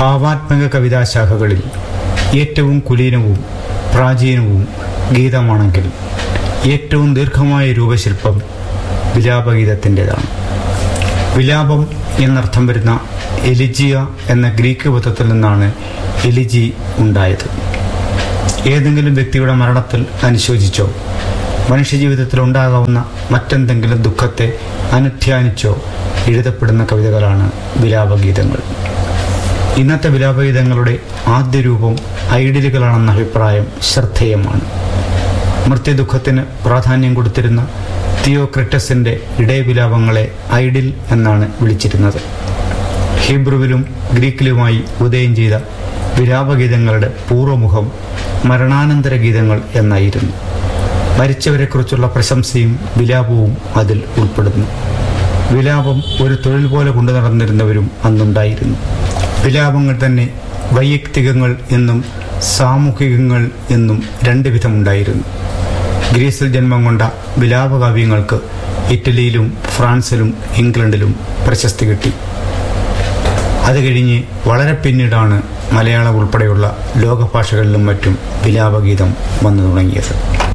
ഭാവാത്മക കവിതാശാഖകളിൽ ഏറ്റവും കുലീനവും പ്രാചീനവും ഗീതമാണെങ്കിൽ ഏറ്റവും ദീർഘമായ രൂപശില്പം വിലാപഗീതത്തിൻ്റെതാണ്. വിലാപം എന്നർത്ഥം വരുന്ന എലിജിയ എന്ന ഗ്രീക്ക് പദത്തിൽ നിന്നാണ് എലിജി ഉണ്ടായത്. ഏതെങ്കിലും വ്യക്തിയുടെ മരണത്തിൽ അനുശോചിച്ചോ മനുഷ്യജീവിതത്തിൽ ഉണ്ടാകാവുന്ന മറ്റെന്തെങ്കിലും ദുഃഖത്തെ അനുധ്യാനിച്ചോ എഴുതപ്പെടുന്ന കവിതകളാണ് വിലാപഗീതങ്ങൾ. ഇന്നത്തെ വിലാപഗീതങ്ങളുടെ ആദ്യ രൂപം ഐഡിലുകളാണെന്ന അഭിപ്രായം ശ്രദ്ധേയമാണ്. മൃത്യുദുഃഖത്തിന് പ്രാധാന്യം കൊടുത്തിരുന്ന തിയോക്രിറ്റസിൻ്റെ ഇടയവിലാപങ്ങളെ ഐഡിൽ എന്നാണ് വിളിച്ചിരുന്നത്. ഹീബ്രുവിലും ഗ്രീക്കിലുമായി ഉദയം ചെയ്ത വിലാപഗീതങ്ങളുടെ പൂർവ്വമുഖം മരണാനന്തര ഗീതങ്ങൾ എന്നായിരുന്നു. മരിച്ചവരെക്കുറിച്ചുള്ള പ്രശംസയും വിലാപവും അതിൽ ഉൾപ്പെടുന്നു. വിലാപം ഒരു തൊഴിൽ പോലെ കൊണ്ടു നടന്നിരുന്നവരും അന്നുണ്ടായിരുന്നു. വിലാപങ്ങൾ തന്നെ വൈയക്തികങ്ങൾ എന്നും സാമൂഹികങ്ങൾ എന്നും രണ്ട് വിധമുണ്ടായിരുന്നു. ഗ്രീസിൽ ജന്മം കൊണ്ട വിലാപകാവ്യങ്ങൾക്ക് ഇറ്റലിയിലും ഫ്രാൻസിലും ഇംഗ്ലണ്ടിലും പ്രശസ്തി കിട്ടി. അത് കഴിഞ്ഞ് വളരെ പിന്നീടാണ് മലയാളം ഉൾപ്പെടെയുള്ള ലോകഭാഷകളിലും മറ്റും വിലാപഗീതം വന്നു തുടങ്ങിയത്.